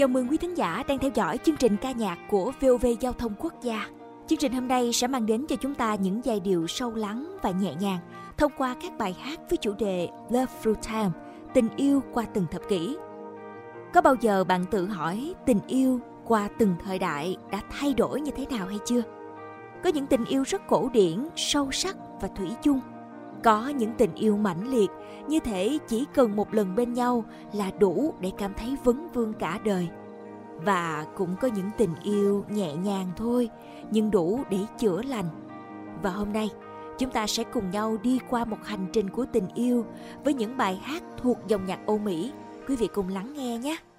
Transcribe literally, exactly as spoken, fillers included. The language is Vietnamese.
Chào mừng quý thính giả đang theo dõi chương trình ca nhạc của vê o vê Giao thông Quốc gia. Chương trình hôm nay sẽ mang đến cho chúng ta những giai điệu sâu lắng và nhẹ nhàng thông qua các bài hát với chủ đề Love Through Time, tình yêu qua từng thập kỷ. Có bao giờ bạn tự hỏi tình yêu qua từng thời đại đã thay đổi như thế nào hay chưa? Có những tình yêu rất cổ điển, sâu sắc và thủy chung. Có những tình yêu mãnh liệt, như thể chỉ cần một lần bên nhau là đủ để cảm thấy vấn vương cả đời. Và cũng có những tình yêu nhẹ nhàng thôi, nhưng đủ để chữa lành. Và hôm nay, chúng ta sẽ cùng nhau đi qua một hành trình của tình yêu với những bài hát thuộc dòng nhạc Âu Mỹ. Quý vị cùng lắng nghe nhé!